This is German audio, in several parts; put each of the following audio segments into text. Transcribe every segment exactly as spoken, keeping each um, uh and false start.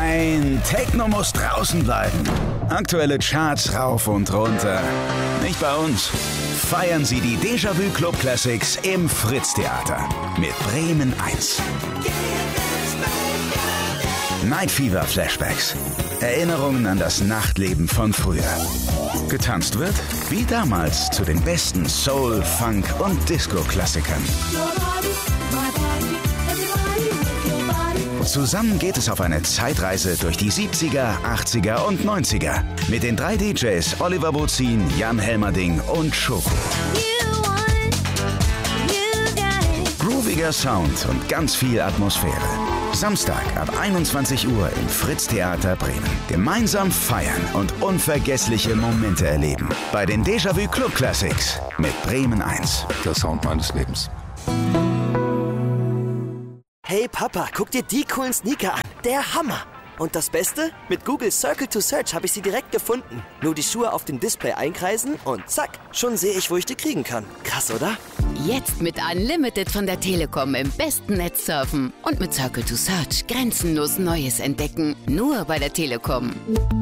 Nein, Techno muss draußen bleiben. Aktuelle Charts rauf und runter. Nicht bei uns. Feiern Sie die Déjà-vu Club Classics im Fritz-Theater mit Bremen eins. Night Fever Flashbacks. Erinnerungen an das Nachtleben von früher. Getanzt wird wie damals zu den besten Soul, Funk und Disco-Klassikern. Zusammen geht es auf eine Zeitreise durch die siebziger, achtziger und neunziger mit den drei D Js Oliver Bozin, Jan Helmerding und Schoko. Grooviger Sound und ganz viel Atmosphäre. Samstag ab einundzwanzig Uhr im Fritz-Theater Bremen. Gemeinsam feiern und unvergessliche Momente erleben. Bei den Déjà-vu Club Classics mit Bremen eins. Der Sound meines Lebens. Hey Papa, guck dir die coolen Sneaker an. Der Hammer. Und das Beste? Mit Google Circle to Search habe ich sie direkt gefunden. Nur die Schuhe auf dem Display einkreisen und zack, schon sehe ich, wo ich die kriegen kann. Krass, oder? Jetzt mit Unlimited von der Telekom im besten Netz surfen. Und mit Circle to Search grenzenlos Neues entdecken. Nur bei der Telekom.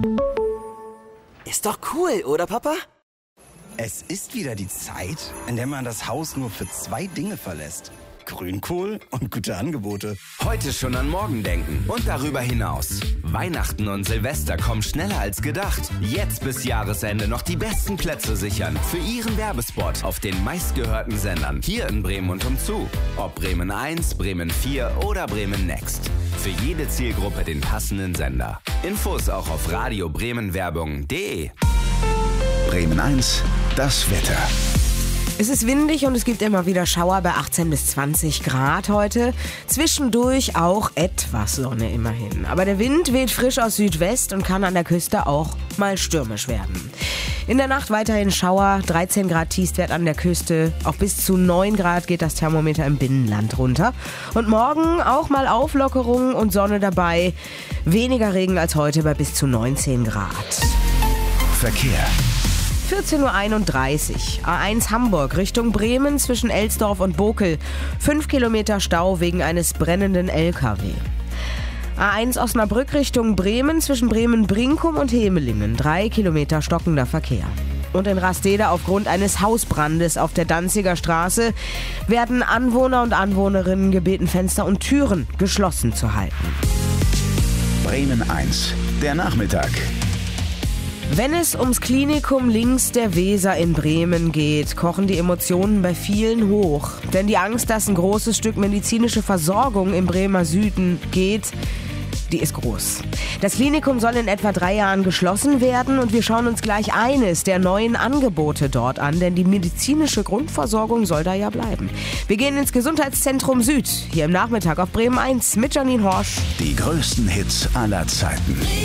Ist doch cool, oder Papa? Es ist wieder die Zeit, in der man das Haus nur für zwei Dinge verlässt. Grünkohl und gute Angebote. Heute schon an morgen denken und darüber hinaus. Weihnachten und Silvester kommen schneller als gedacht. Jetzt bis Jahresende noch die besten Plätze sichern für Ihren Werbespot auf den meistgehörten Sendern. Hier in Bremen und umzu. Ob Bremen eins, Bremen vier oder Bremen Next. Für jede Zielgruppe den passenden Sender. Infos auch auf radio bremen werbung punkt de. Bremen eins, das Wetter. Es ist windig und es gibt immer wieder Schauer bei achtzehn bis zwanzig Grad heute. Zwischendurch auch etwas Sonne immerhin. Aber der Wind weht frisch aus Südwest und kann an der Küste auch mal stürmisch werden. In der Nacht weiterhin Schauer, dreizehn Grad Tiefstwert an der Küste. Auch bis zu neun Grad geht das Thermometer im Binnenland runter. Und morgen auch mal Auflockerungen und Sonne dabei. Weniger Regen als heute bei bis zu neunzehn Grad. Verkehr. vierzehn Uhr einunddreißig. A eins Hamburg Richtung Bremen zwischen Elsdorf und Bokel. Fünf Kilometer Stau wegen eines brennenden L K W. A eins Osnabrück Richtung Bremen zwischen Bremen-Brinkum und Hemelingen. Drei Kilometer stockender Verkehr. Und in Rastede aufgrund eines Hausbrandes auf der Danziger Straße werden Anwohner und Anwohnerinnen gebeten, Fenster und Türen geschlossen zu halten. Bremen eins, der Nachmittag. Wenn es ums Klinikum links der Weser in Bremen geht, kochen die Emotionen bei vielen hoch. Denn die Angst, dass ein großes Stück medizinische Versorgung im Bremer Süden geht, die ist groß. Das Klinikum soll in etwa drei Jahren geschlossen werden und wir schauen uns gleich eines der neuen Angebote dort an, denn die medizinische Grundversorgung soll da ja bleiben. Wir gehen ins Gesundheitszentrum Süd, hier im Nachmittag auf Bremen eins mit Janine Horsch. Die größten Hits aller Zeiten.